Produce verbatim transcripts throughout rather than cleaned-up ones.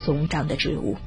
总长的职务。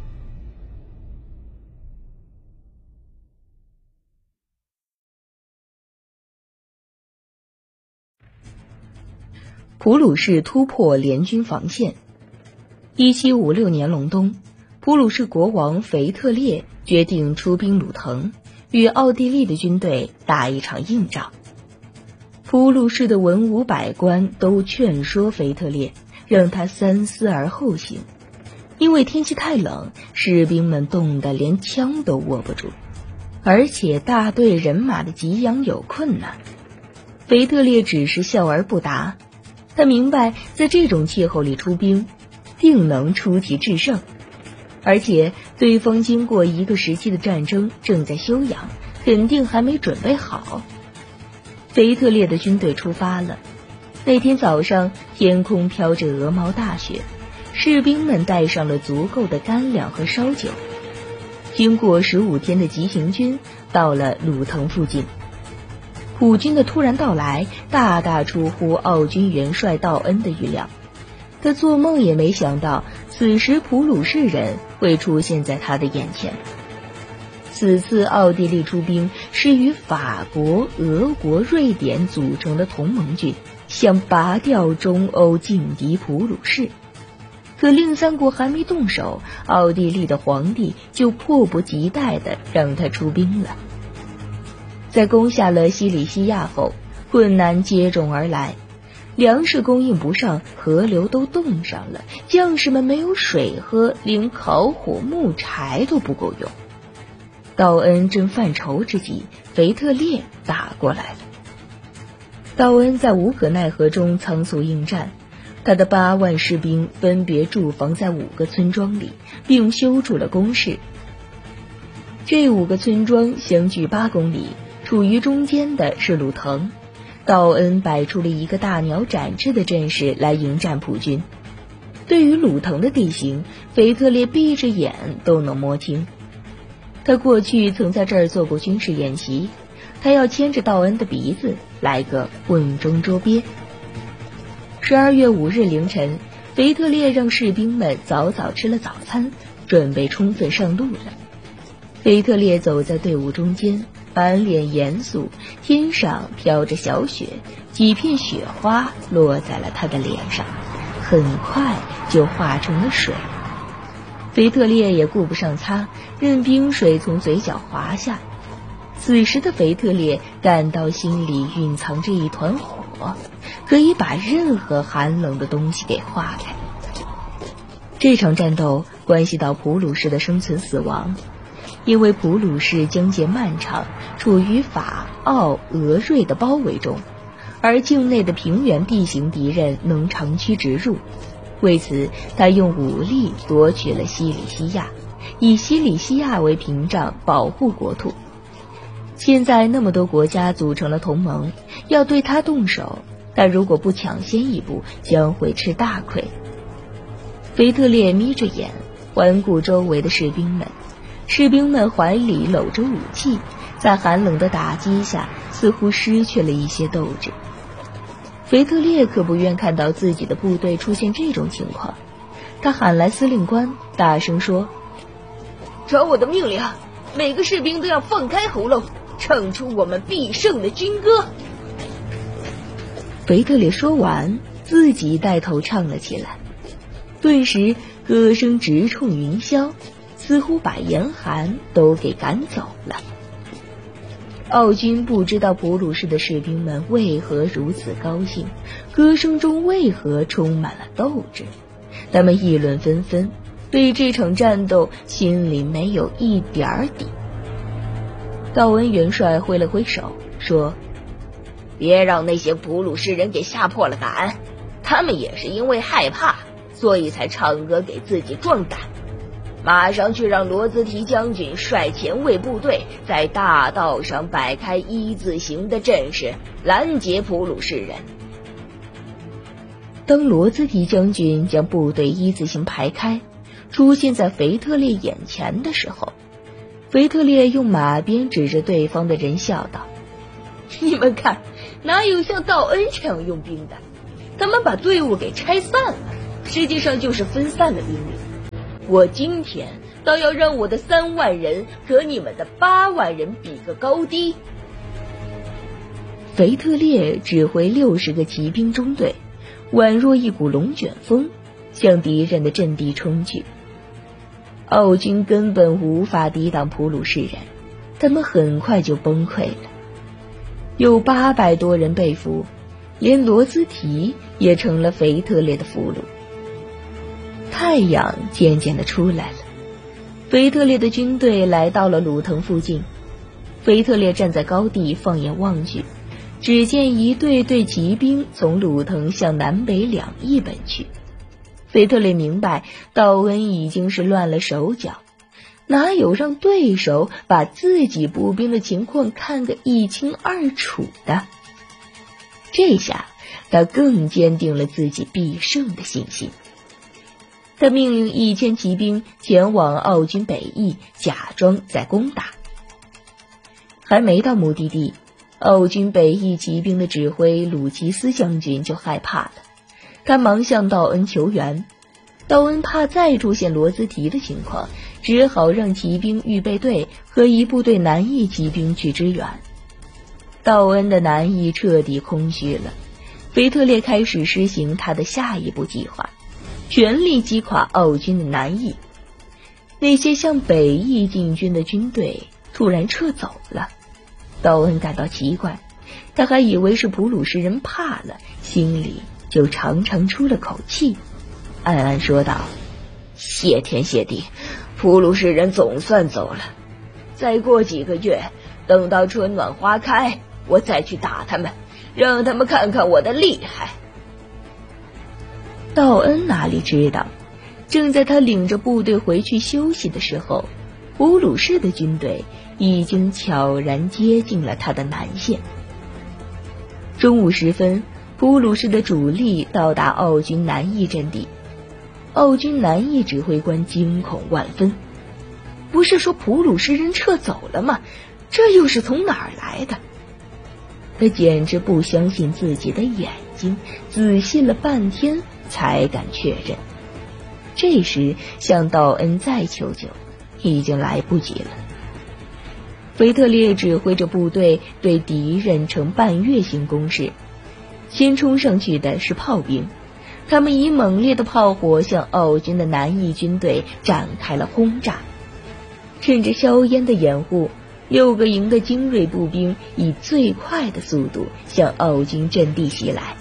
普鲁士突破联军防线。一七五六年隆冬，普鲁士国王腓特烈决定出兵鲁腾，与奥地利的军队打一场硬仗。普鲁士的文武百官都劝说腓特烈，让他三思而后行，因为天气太冷，士兵们冻得连枪都握不住，而且大队人马的给养有困难。腓特烈只是笑而不答，他明白在这种气候里出兵定能出奇制胜，而且对方经过一个时期的战争正在休养，肯定还没准备好。腓特烈的军队出发了。那天早上，天空飘着鹅毛大雪，士兵们带上了足够的干粮和烧酒。经过十五天的急行军，到了鲁腾附近。普军的突然到来，大大出乎奥军元帅道恩的预料。他做梦也没想到，此时普鲁士人会出现在他的眼前。此次奥地利出兵是与法国、俄国、瑞典组成的同盟军，想拔掉中欧，劲敌普鲁士。可令三国还没动手，奥地利的皇帝就迫不及待地让他出兵了。在攻下了西里西亚后，困难接踵而来，粮食供应不上，河流都冻上了，将士们没有水喝，连烤火木柴都不够用。道恩正犯愁之际，腓特烈打过来了。道恩在无可奈何中仓促应战，他的八万士兵分别驻防在五个村庄里，并修筑了工事。这五个村庄相距八公里，处于中间的是鲁腾。道恩摆出了一个大鸟展翅的阵势来迎战普军。对于鲁腾的地形，腓特烈闭着眼都能摸清。他过去曾在这儿做过军事演习，他要牵着道恩的鼻子来个瓮中捉鳖。十二月五日凌晨，腓特烈让士兵们早早吃了早餐，准备充分上路了。腓特烈走在队伍中间，满脸严肃，天上飘着小雪，几片雪花落在了他的脸上，很快就化成了水。腓特烈也顾不上擦，任冰水从嘴角滑下。此时的腓特烈感到心里蕴藏着一团火，可以把任何寒冷的东西给化开。这场战斗关系到普鲁士的生存死亡，因为普鲁士疆界漫长，处于法、奥、俄、瑞的包围中，而境内的平原地形敌人能长驱直入。为此，他用武力夺取了西里西亚，以西里西亚为屏障保护国土。现在那么多国家组成了同盟，要对他动手，他如果不抢先一步，将会吃大亏。腓特烈眯着眼环顾周围的士兵们，士兵们怀里搂着武器，在寒冷的打击下似乎失去了一些斗志。腓特烈可不愿看到自己的部队出现这种情况，他喊来司令官，大声说： 传我的命令，每个士兵都要放开喉咙，唱出我们必胜的军歌。 腓特烈说完，自己带头唱了起来，顿时歌声直冲云霄，似乎把严寒都给赶走了。奥军不知道普鲁士的士兵们为何如此高兴，歌声中为何充满了斗志。他们议论纷纷，对这场战斗心里没有一点底。道恩元帅挥了挥手说： 别让那些普鲁士人给吓破了胆，他们也是因为害怕，所以才唱歌给自己壮胆。马上去让罗兹提将军率前卫部队在大道上摆开一字形的阵势，拦截普鲁士人。 当罗兹提将军将部队一字形排开，出现在腓特烈眼前的时候，腓特烈用马鞭指着对方的人笑道： 你们看，哪有像道恩这样用兵的？他们把队伍给拆散了，实际上就是分散了兵力。 我今天倒要让我的三万人和你们的八万人比个高低。 腓特烈指挥六十个骑兵中队，宛若一股龙卷风，向敌人的阵地冲去。奥军根本无法抵挡普鲁士人，他们很快就崩溃了。有八百多人被俘，连罗兹提也成了腓特烈的俘虏。太阳渐渐地出来了，腓特烈的军队来到了鲁腾附近。腓特烈站在高地放眼望去，只见一队队骑兵从鲁腾向南北两翼奔去。腓特烈明白道恩已经是乱了手脚，哪有让对手把自己步兵的情况看个一清二楚的。这下他更坚定了自己必胜的信心。他命令一千骑兵前往奥军北翼，假装在攻打。还没到目的地，奥军北翼骑兵的指挥鲁奇斯将军就害怕了，他忙向道恩求援。道恩怕再出现罗兹提的情况，只好让骑兵预备队和一部队南翼骑兵去支援。道恩的南翼彻底空虚了，腓特烈开始实行他的下一步计划，全力击垮奥军的南翼。那些向北翼进军的军队突然撤走了，道恩感到奇怪，他还以为是普鲁士人怕了，心里就长长出了口气，暗暗说道： 谢天谢地，普鲁士人总算走了。再过几个月，等到春暖花开，我再去打他们，让他们看看我的厉害。 道恩哪里知道，正在他领着部队回去休息的时候，普鲁士的军队已经悄然接近了他的南线。中午时分，普鲁士的主力到达奥军南翼阵地。奥军南翼指挥官惊恐万分，不是说普鲁士人撤走了吗？这又是从哪儿来的？他简直不相信自己的眼睛，仔细了半天才敢确认。这时向道恩再求救，已经来不及了。腓特烈指挥着部队对敌人呈半月形攻势，先冲上去的是炮兵，他们以猛烈的炮火向奥军的南翼军队展开了轰炸。趁着硝烟的掩护，六个营的精锐步兵以最快的速度向奥军阵地袭来。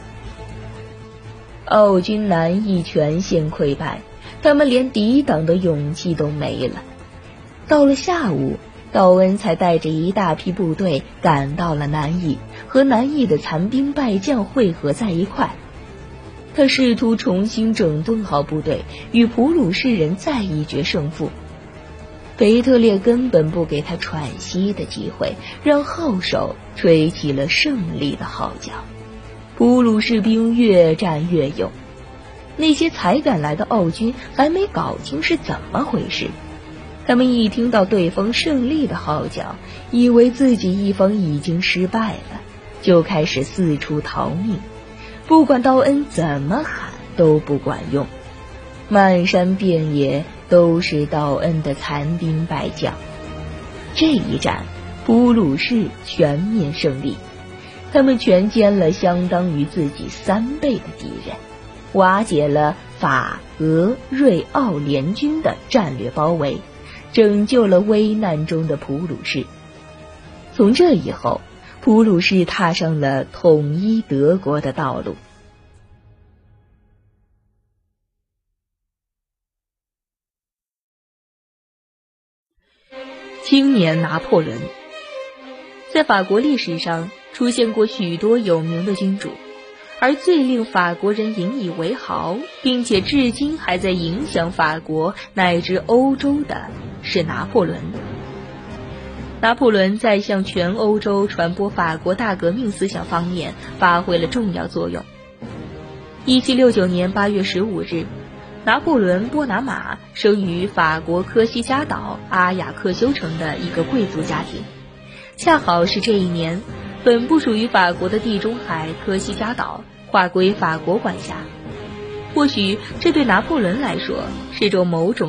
奥军南翼全线溃败，他们连抵挡的勇气都没了。到了下午，道恩才带着一大批部队赶到了南翼，和南翼的残兵败将汇合在一块。他试图重新整顿好部队，与普鲁士人再一决胜负。腓特烈根本不给他喘息的机会，让号手吹起了胜利的号角。普鲁士兵越战越勇，那些才赶来的奥军还没搞清是怎么回事，他们一听到对方胜利的号角，以为自己一方已经失败了，就开始四处逃命，不管道恩怎么喊都不管用，漫山遍野都是道恩的残兵败将。这一战，普鲁士全面胜利，他们全歼了相当于自己三倍的敌人，瓦解了法俄瑞奥联军的战略包围，拯救了危难中的普鲁士。从这以后，普鲁士踏上了统一德国的道路。青年拿破仑。在法国历史上出现过许多有名的君主，而最令法国人引以为豪，并且至今还在影响法国乃至欧洲的是拿破仑。拿破仑在向全欧洲传播法国大革命思想方面发挥了重要作用。一七六九年八月十五日，拿破仑·波拿马生于法国科西嘉岛阿雅克修城的一个贵族家庭，恰好是这一年，本不属于法国的地中海科西嘉岛划归法国管辖。或许这对拿破仑来说是种某种